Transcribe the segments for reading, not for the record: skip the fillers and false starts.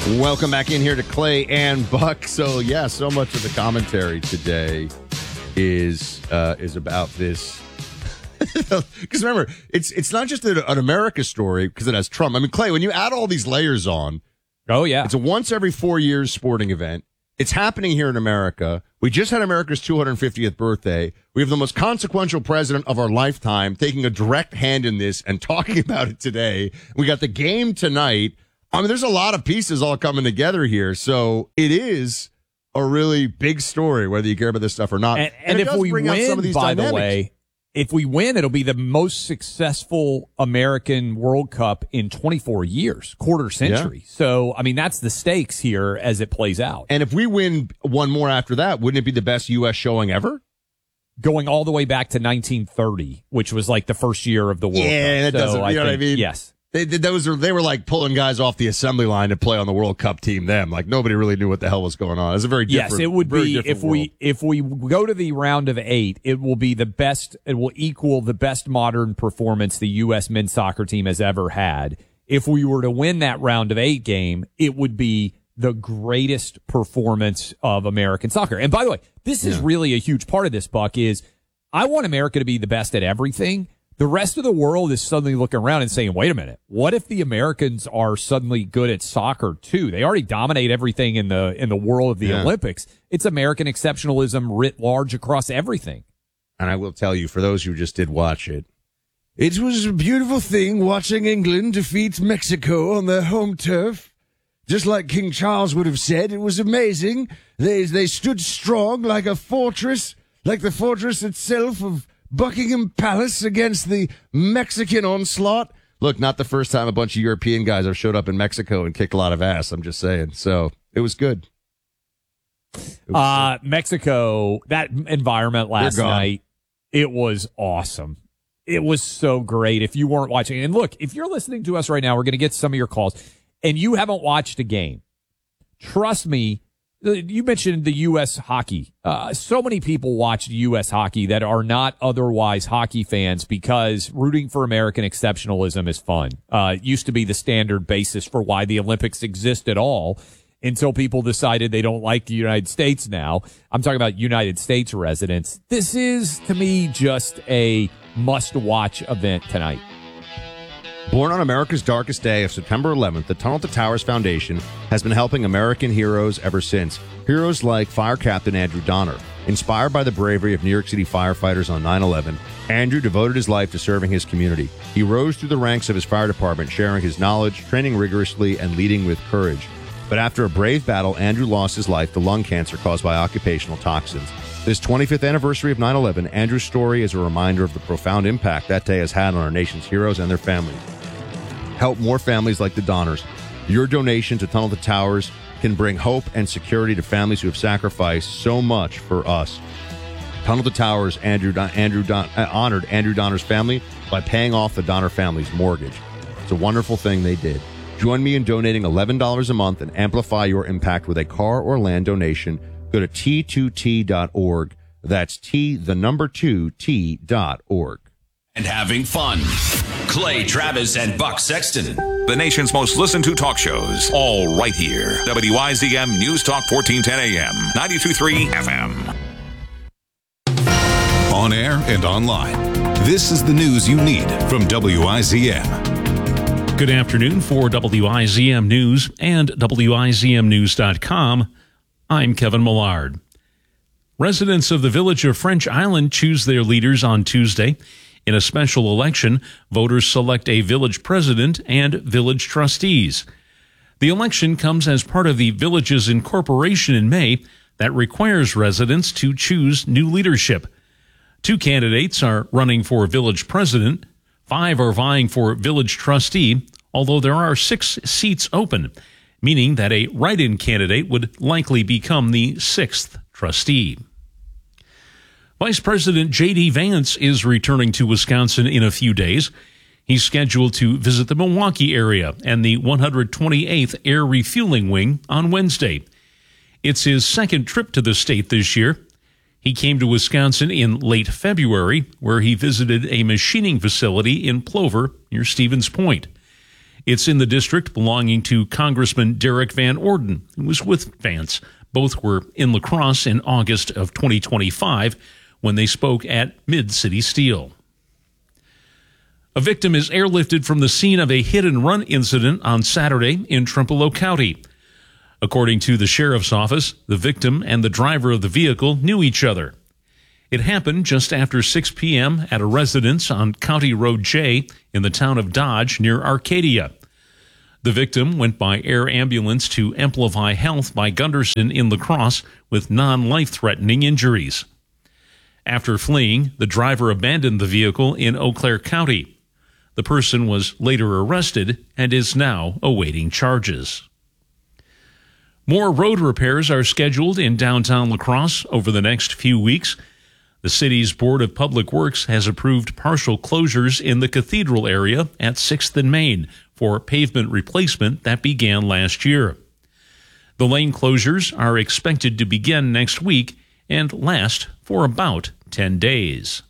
Welcome back in here to Clay and Buck. So, yeah, so much of the commentary today is about this. Because remember, it's not just an America story because it has Trump. I mean, Clay, when you add all these layers on, oh yeah, it's a once every 4 years sporting event. It's happening here in America. We just had America's 250th birthday. We have the most consequential president of our lifetime taking a direct hand in this and talking about it today. We got the game tonight. I mean, there's a lot of pieces all coming together here. So it is a really big story, whether you care about this stuff or not. And if we win, by the way, if we win, it'll be the most successful American World Cup in 24 years, quarter century. Yeah. So, I mean, that's the stakes here as it plays out. And if we win one more after that, wouldn't it be the best U.S. showing ever? Going all the way back to 1930, which was like the first year of the World Cup. Yeah, that doesn't, you know what I mean? Yes. They were like pulling guys off the assembly line to play on the World Cup team. Them like nobody really knew what the hell was going on. It's a very different. Yes, it would be if we go to the round of 8, it will be the best. It will equal the best modern performance the U.S. men's soccer team has ever had. If we were to win that round of 8 game, it would be the greatest performance of American soccer. And by the way, this is really a huge part of this, Buck. Is I want America to be the best at everything. The rest of the world is suddenly looking around and saying, wait a minute, what if the Americans are suddenly good at soccer too? They already dominate everything in the world of the Olympics. It's American exceptionalism writ large across everything. And I will tell you, for those who just did watch it, it was a beautiful thing watching England defeat Mexico on their home turf. Just like King Charles would have said, it was amazing. They stood strong like a fortress, like the fortress itself of Buckingham Palace against the Mexican onslaught. Look, not the first time a bunch of European guys have showed up in Mexico and kicked a lot of ass. I'm just saying. So it was good. Mexico, that environment last night, it was awesome. It was so great. If you weren't watching, and look, if you're listening to us right now, we're going to get some of your calls, and you haven't watched a game, trust me. You mentioned the U.S. hockey. So many people watch U.S. hockey that are not otherwise hockey fans because rooting for American exceptionalism is fun. It used to be the standard basis for why the Olympics exist at all until people decided they don't like the United States now. I'm talking about United States residents. This is, to me, just a must-watch event tonight. Born on America's darkest day of September 11th, the Tunnel to Towers Foundation has been helping American heroes ever since. Heroes like Fire Captain Andrew Donner. Inspired by the bravery of New York City firefighters on 9/11, Andrew devoted his life to serving his community. He rose through the ranks of his fire department, sharing his knowledge, training rigorously, and leading with courage. But after a brave battle, Andrew lost his life to lung cancer caused by occupational toxins. This 25th anniversary of 9/11, Andrew's story is a reminder of the profound impact that day has had on our nation's heroes and their families. Help more families like the Donners. Your donation to Tunnel to Towers can bring hope and security to families who have sacrificed so much for us. Tunnel to Towers honored Andrew Donner's family by paying off the Donner family's mortgage. It's a wonderful thing they did. Join me in donating $11 a month and amplify your impact with a car or land donation. Go to T2T.org. That's T2T.org. And having fun. Clay Travis and Buck Sexton. The nation's most listened to talk shows. All right here. WIZM News Talk 1410 AM. 92.3 FM. On air and online. This is the news you need from WIZM. Good afternoon for WIZM News and WIZMnews.com. I'm Kevin Millard. Residents of the village of French Island choose their leaders on Tuesday. In a special election, voters select a village president and village trustees. The election comes as part of the village's incorporation in May that requires residents to choose new leadership. 2 candidates are running for village president. 5 are vying for village trustee, although there are 6 seats open, meaning that a write-in candidate would likely become the 6th trustee. Vice President J.D. Vance is returning to Wisconsin in a few days. He's scheduled to visit the Milwaukee area and the 128th Air Refueling Wing on Wednesday. It's his second trip to the state this year. He came to Wisconsin in late February, where he visited a machining facility in Plover near Stevens Point. It's in the district belonging to Congressman Derek Van Orden, who was with Vance. Both were in La Crosse in August of 2025 when they spoke at Mid-City Steel. A victim is airlifted from the scene of a hit-and-run incident on Saturday in Trempealeau County. According to the sheriff's office, the victim and the driver of the vehicle knew each other. It happened just after 6 p.m. at a residence on County Road J in the town of Dodge near Arcadia. The victim went by air ambulance to Amplify Health by Gunderson in La Crosse with non-life-threatening injuries. After fleeing, the driver abandoned the vehicle in Eau Claire County. The person was later arrested and is now awaiting charges. More road repairs are scheduled in downtown La Crosse over the next few weeks. The city's Board of Public Works has approved partial closures in the Cathedral area at 6th and Main for pavement replacement that began last year. The lane closures are expected to begin next week and last for about 10 days.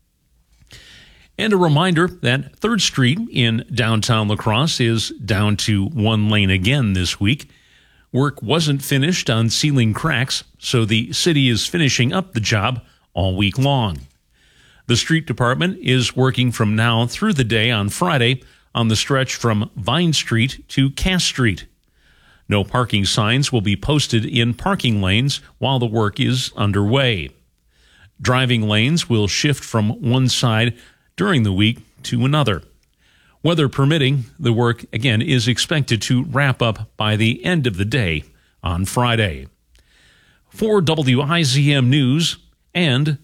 And a reminder that 3rd Street in downtown La Crosse is down to 1 lane again this week. Work wasn't finished on sealing cracks, so the city is finishing up the job all week long. The street department is working from now through the day on Friday on the stretch from Vine Street to Cass Street. No parking signs will be posted in parking lanes while the work is underway. Driving lanes will shift from one side during the week to another. Weather permitting, the work again is expected to wrap up by the end of the day on Friday. For WIZM News and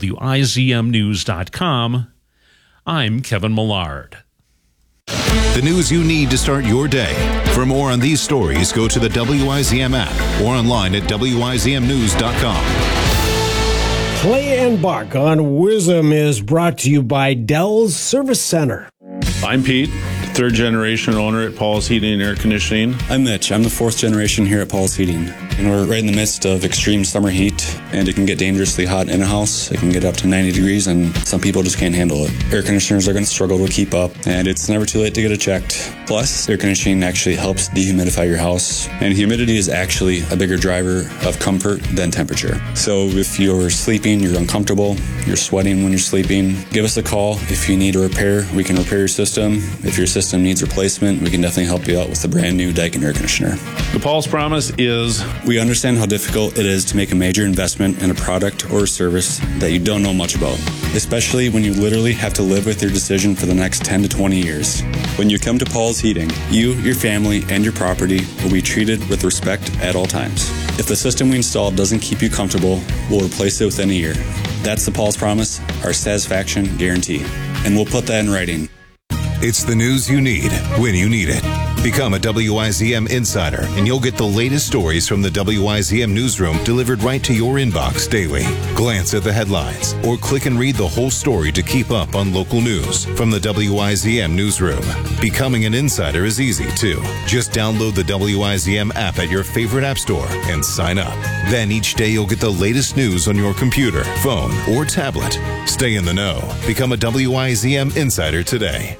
WIZMnews.com, I'm Kevin Millard. The news you need to start your day. For more on these stories, go to the WIZM app or online at WIZMnews.com. Clay and Buck on Wisdom is brought to you by Dell's Service Center. I'm Pete, 3rd generation owner at Paul's Heating and Air Conditioning. I'm Mitch. I'm the 4th generation here at Paul's Heating. And we're right in the midst of extreme summer heat, and it can get dangerously hot in a house. It can get up to 90 degrees, and some people just can't handle it. Air conditioners are going to struggle to keep up, and it's never too late to get it checked. Plus, air conditioning actually helps dehumidify your house, and humidity is actually a bigger driver of comfort than temperature. So if you're sleeping, you're uncomfortable, you're sweating when you're sleeping, give us a call. If you need a repair, we can repair your system. If your system needs replacement, we can definitely help you out with a brand new Daikin air conditioner. The Paul's promise is we understand how difficult it is to make a major investment in a product or a service that you don't know much about, especially when you literally have to live with your decision for the next 10 to 20 years. When you come to Paul's Heating, you, your family, and your property will be treated with respect at all times. If the system we installed doesn't keep you comfortable, we'll replace it within a year. That's the Paul's promise, our satisfaction guarantee. And we'll put that in writing. It's the news you need when you need it. Become a WIZM insider, and you'll get the latest stories from the WIZM newsroom delivered right to your inbox daily. Glance at the headlines or click and read the whole story to keep up on local news from the WIZM newsroom. Becoming an insider is easy, too. Just download the WIZM app at your favorite app store and sign up. Then each day you'll get the latest news on your computer, phone, or tablet. Stay in the know. Become a WIZM insider today.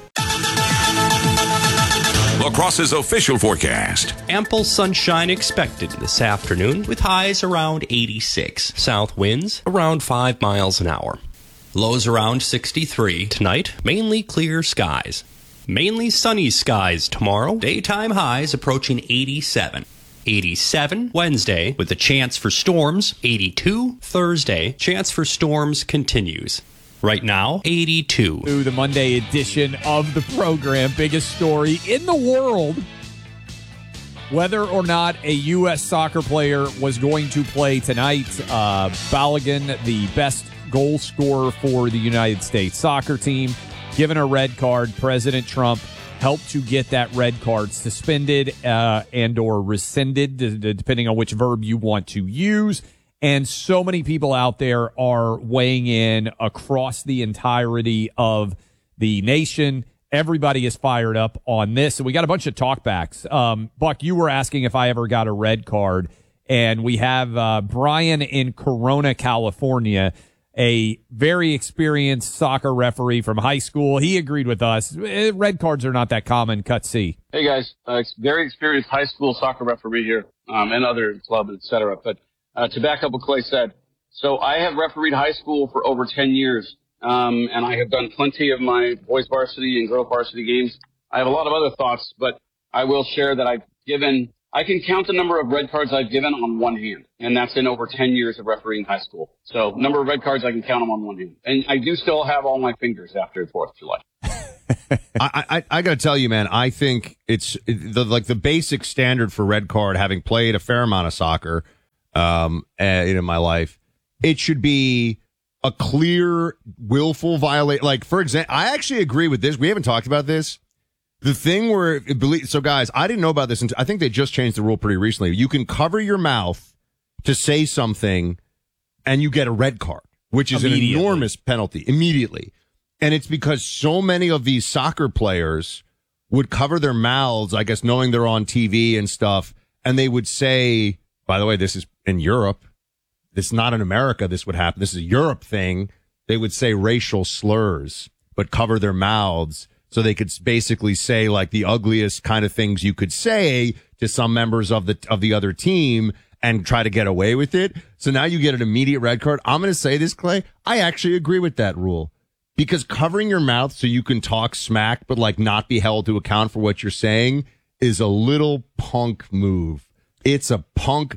La Crosse's official forecast. Ample sunshine expected this afternoon with highs around 86. South winds around 5 miles an hour. Lows around 63. Tonight, mainly clear skies. Mainly sunny skies tomorrow. Daytime highs approaching 87. 87 Wednesday with a chance for storms. 82 Thursday. Chance for storms continues. Right now, 82. To the Monday edition of the program, biggest story in the world. Whether or not a U.S. soccer player was going to play tonight, Balogun, the best goal scorer for the United States soccer team, given a red card. President Trump helped to get that red card suspended and or rescinded, depending on which verb you want to use. And so many people out there are weighing in across the entirety of the nation. Everybody is fired up on this. And we got a bunch of talkbacks. Buck, you were asking if I ever got a red card. And we have Brian in Corona, California. a very experienced soccer referee from high school. He agreed with us. Red cards are not that common. Cut C. Hey, guys. Very experienced high school soccer referee here, and other clubs, et cetera. But to back up what Clay said, so I have refereed high school for over 10 years, and I have done plenty of my boys varsity and girls varsity games. I have a lot of other thoughts, but I will share that I can count the number of red cards I've given on one hand, and that's in over 10 years of refereeing high school. So number of red cards, I can count them on one hand. And I do still have all my fingers after the 4th of July. I got to tell you, man, I think it's the basic standard for red card, having played a fair amount of soccer in my life, it should be a clear, willful violation. Like, for example, I actually agree with this. We haven't talked about this. The thing where, so guys, I didn't know about this until I think they just changed the rule pretty recently. You can cover your mouth to say something and you get a red card, which is an enormous penalty immediately. And it's because so many of these soccer players would cover their mouths, I guess, knowing they're on TV and stuff. And they would say, by the way, this is in Europe. This is not in America. This would happen. This is a Europe thing. They would say racial slurs, but cover their mouths. So they could basically say like the ugliest kind of things you could say to some members of the other team and try to get away with it. So now you get an immediate red card. I'm going to say this, Clay. I actually agree with that rule because covering your mouth so you can talk smack, but like not be held to account for what you're saying is a little punk move. It's a punk,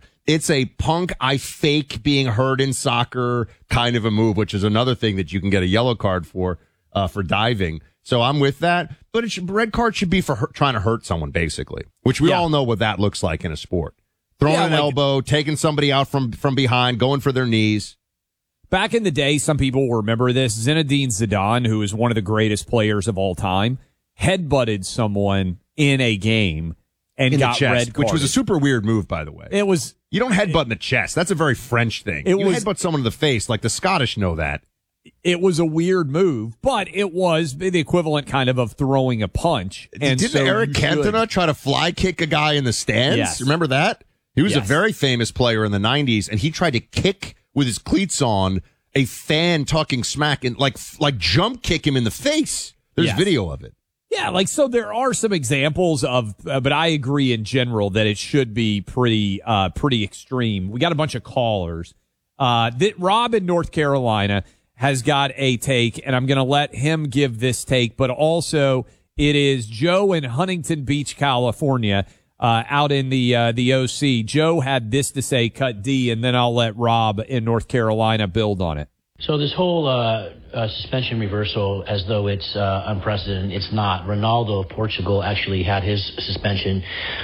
I fake being heard in soccer kind of a move, which is another thing that you can get a yellow card for diving. So I'm with that, but red card should be for trying to hurt someone, basically, which we all know what that looks like in a sport. Throwing an elbow, taking somebody out from behind, going for their knees. Back in the day, some people will remember this. Zinedine Zidane, who is one of the greatest players of all time, headbutted someone in a game and in got the chest, red carded. which was a super weird move, by the way. It was. You don't headbutt in the chest. That's a very French thing. You headbutt someone in the face, like the Scottish know that. It was a weird move, but it was the equivalent kind of throwing a punch. And didn't Eric Cantona try to fly kick a guy in the stands? Yes. Remember that? He was a very famous player in the 90s, and he tried to kick with his cleats on a fan talking smack and like jump kick him in the face. There's video of it. Yeah, so there are some examples of, but I agree in general that it should be pretty extreme. We got a bunch of callers. Rob in North Carolina has got a take, and I'm going to let him give this take, but also it is Joe in Huntington Beach, California, out in the OC. Joe had this to say, cut D, and then I'll let Rob in North Carolina build on it. So this whole suspension reversal, as though it's unprecedented, it's not. Ronaldo of Portugal actually had his suspension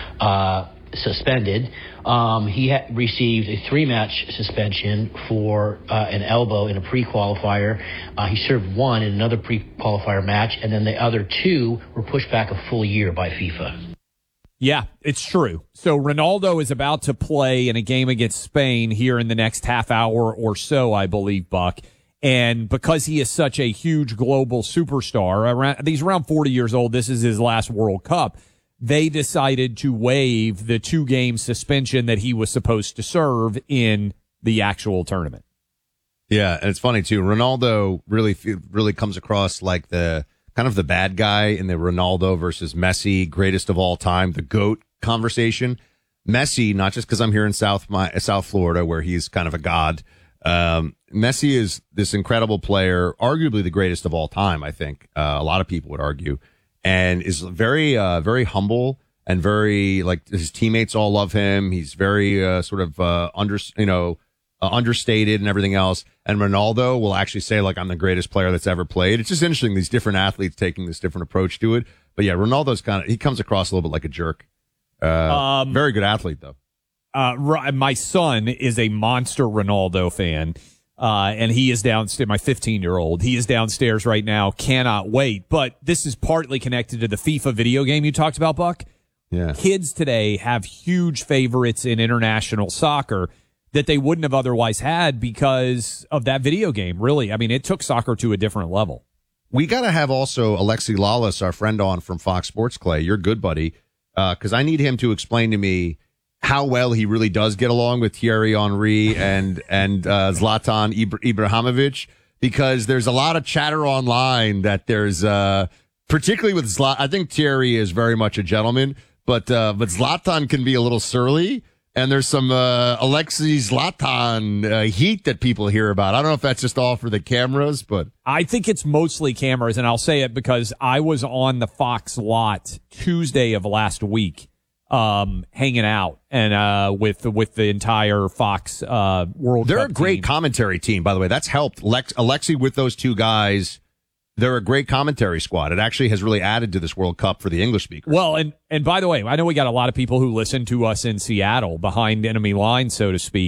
suspended. He received a 3-match suspension for an elbow in a pre-qualifier. He served one in another pre-qualifier match, and then the other 2 were pushed back a full year by FIFA. Yeah, it's true. So Ronaldo is about to play in a game against Spain here in the next half hour or so, I believe, Buck. And because he is such a huge global superstar, he's around 40 years old. This is his last World Cup. They decided to waive the 2-game suspension that he was supposed to serve in the actual tournament. Yeah, and it's funny, too. Ronaldo really comes across like the kind of the bad guy in the Ronaldo versus Messi, greatest of all time, the GOAT conversation. Messi, not just because I'm here in South Florida where he's kind of a god. Messi is this incredible player, arguably the greatest of all time, I think. A lot of people would argue, and is very, very humble and very his teammates all love him. He's very understated and everything else. And Ronaldo will actually say, I'm the greatest player that's ever played. It's just interesting, these different athletes taking this different approach to it. But yeah, Ronaldo's he comes across a little bit like a jerk. Very good athlete, though. My son is a monster Ronaldo fan. And he is downstairs, my 15-year-old. He is downstairs right now, cannot wait. But this is partly connected to the FIFA video game you talked about, Buck. Yeah. Kids today have huge favorites in international soccer that they wouldn't have otherwise had because of that video game, really. I mean, it took soccer to a different level. We got to have also Alexi Lawless, our friend on from Fox Sports, Clay, your good buddy, because I need him to explain to me how well he really does get along with Thierry Henry and Zlatan Ibrahimovic, because there's a lot of chatter online that there's particularly with Zlatan. I think Thierry is very much a gentleman, but Zlatan can be a little surly. And there's some Alexei Zlatan heat that people hear about. I don't know if that's just all for the cameras, but I think it's mostly cameras, and I'll say it because I was on the Fox lot Tuesday of last week, hanging out and with the entire Fox World Cup. They're a great team. commentary team, by the way. That's helped. Alexei with those two guys. They're a great commentary squad. It actually has really added to this World Cup for the English speakers. Well, and by the way, I know we got a lot of people who listen to us in Seattle behind enemy lines, so to speak.